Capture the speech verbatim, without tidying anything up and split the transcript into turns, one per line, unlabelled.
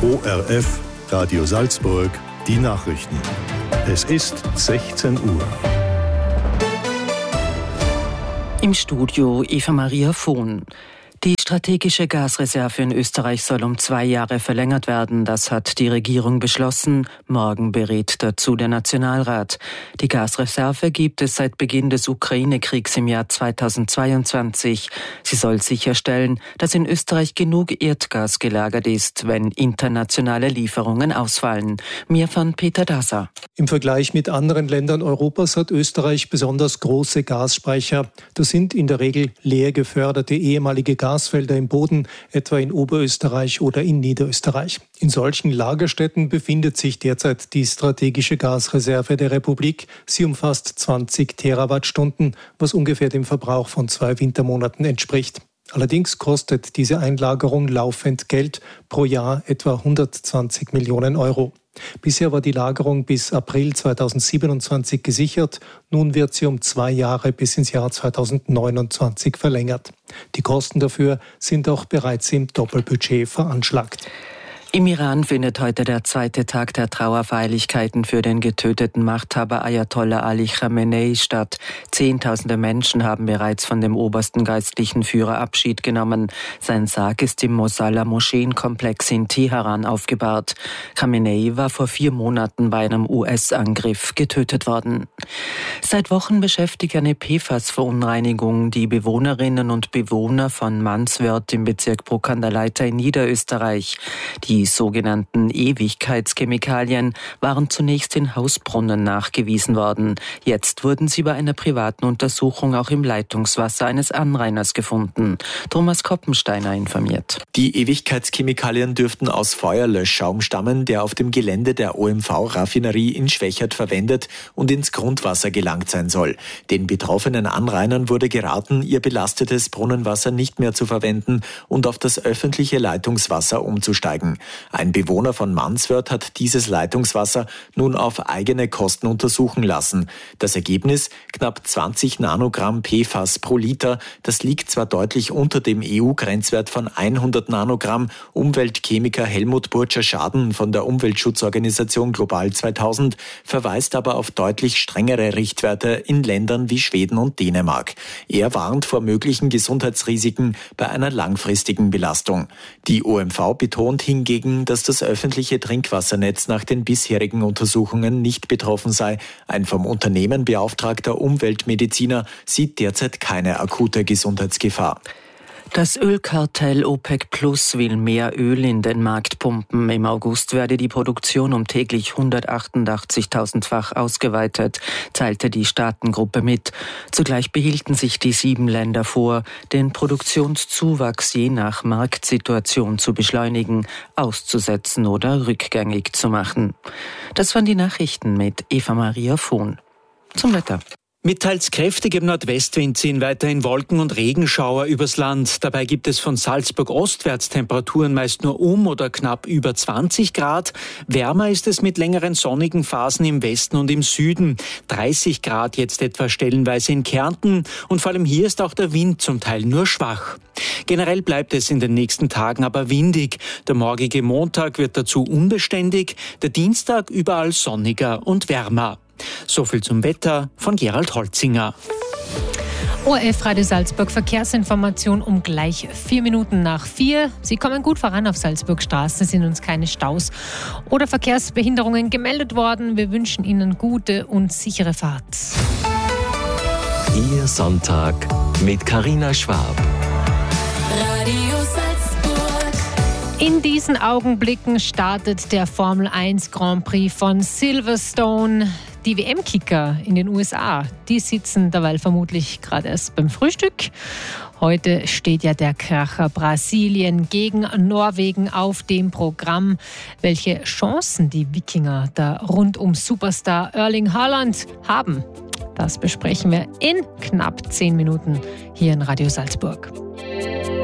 O R F, Radio Salzburg, die Nachrichten. Es ist sechzehn Uhr.
Im Studio Eva Maria Vohn. Die strategische Gasreserve in Österreich soll um zwei Jahre verlängert werden. Das hat die Regierung beschlossen. Morgen berät dazu der Nationalrat. Die Gasreserve gibt es seit Beginn des Ukraine-Kriegs im Jahr zweitausendzweiundzwanzig. Sie soll sicherstellen, dass in Österreich genug Erdgas gelagert ist, wenn internationale Lieferungen ausfallen. Mehr von Peter Daser.
Im Vergleich mit anderen Ländern Europas hat Österreich besonders große Gasspeicher. Das sind in der Regel leer geförderte ehemalige Gasfelder im Boden, etwa in Oberösterreich oder in Niederösterreich. In solchen Lagerstätten befindet sich derzeit die strategische Gasreserve der Republik. Sie umfasst zwanzig Terawattstunden, was ungefähr dem Verbrauch von zwei Wintermonaten entspricht. Allerdings kostet diese Einlagerung laufend Geld, pro Jahr etwa hundertzwanzig Millionen Euro. Bisher war die Lagerung bis April zweitausendsiebenundzwanzig gesichert. Nun wird sie um zwei Jahre bis ins Jahr zweitausendneunundzwanzig verlängert. Die Kosten dafür sind auch bereits im Doppelbudget veranschlagt.
Im Iran findet heute der zweite Tag der Trauerfeierlichkeiten für den getöteten Machthaber Ayatollah Ali Khamenei statt. Zehntausende Menschen haben bereits von dem obersten geistlichen Führer Abschied genommen. Sein Sarg ist im Mosalla-Moscheenkomplex in Teheran aufgebahrt. Khamenei war vor vier Monaten bei einem U S-Angriff getötet worden. Seit Wochen beschäftigt eine P F A S-Verunreinigung die Bewohnerinnen und Bewohner von Manswörth im Bezirk Bruck an der Leitha in Niederösterreich. Die Die sogenannten Ewigkeitschemikalien waren zunächst in Hausbrunnen nachgewiesen worden. Jetzt wurden sie bei einer privaten Untersuchung auch im Leitungswasser eines Anrainers gefunden. Thomas Koppensteiner informiert.
Die Ewigkeitschemikalien dürften aus Feuerlöschschaum stammen, der auf dem Gelände der O M V-Raffinerie in Schwechat verwendet und ins Grundwasser gelangt sein soll. Den betroffenen Anrainern wurde geraten, ihr belastetes Brunnenwasser nicht mehr zu verwenden und auf das öffentliche Leitungswasser umzusteigen. Ein Bewohner von Manswörth hat dieses Leitungswasser nun auf eigene Kosten untersuchen lassen. Das Ergebnis? Knapp zwanzig Nanogramm P F A S pro Liter. Das liegt zwar deutlich unter dem E U-Grenzwert von hundert Nanogramm. Umweltchemiker Helmut Burtscher-Schaden von der Umweltschutzorganisation Global zweitausend verweist aber auf deutlich strengere Richtwerte in Ländern wie Schweden und Dänemark. Er warnt vor möglichen Gesundheitsrisiken bei einer langfristigen Belastung. Die O M V betont hingegen, dass das öffentliche Trinkwassernetz nach den bisherigen Untersuchungen nicht betroffen sei. Ein vom Unternehmen beauftragter Umweltmediziner sieht derzeit keine akute Gesundheitsgefahr.
Das Ölkartell OPEC Plus will mehr Öl in den Markt pumpen. Im August werde die Produktion um täglich hundertachtundachtzigtausendfach ausgeweitet, teilte die Staatengruppe mit. Zugleich behielten sich die sieben Länder vor, den Produktionszuwachs je nach Marktsituation zu beschleunigen, auszusetzen oder rückgängig zu machen. Das waren die Nachrichten mit Eva Maria Vohn. Zum Wetter.
Mit teils kräftigem Nordwestwind ziehen weiterhin Wolken- und Regenschauer übers Land. Dabei gibt es von Salzburg ostwärts Temperaturen meist nur um oder knapp über zwanzig Grad. Wärmer ist es mit längeren sonnigen Phasen im Westen und im Süden. dreißig Grad jetzt etwa stellenweise in Kärnten. Und vor allem hier ist auch der Wind zum Teil nur schwach. Generell bleibt es in den nächsten Tagen aber windig. Der morgige Montag wird dazu unbeständig, der Dienstag überall sonniger und wärmer. So viel zum Wetter von Gerald Holzinger.
O R F Radio Salzburg Verkehrsinformation um gleich vier Minuten nach vier. Sie kommen gut voran auf Salzburgstraßen, sind uns keine Staus oder Verkehrsbehinderungen gemeldet worden. Wir wünschen Ihnen gute und sichere Fahrt.
Ihr Sonntag mit Carina Schwab.
Radio Salzburg. In diesen Augenblicken startet der Formel eins Grand Prix von Silverstone. Die W M-Kicker in den U S A, die sitzen derweil vermutlich gerade erst beim Frühstück. Heute steht ja der Kracher Brasilien gegen Norwegen auf dem Programm. Welche Chancen die Wikinger da rund um Superstar Erling Haaland haben, das besprechen wir in knapp zehn Minuten hier in Radio Salzburg.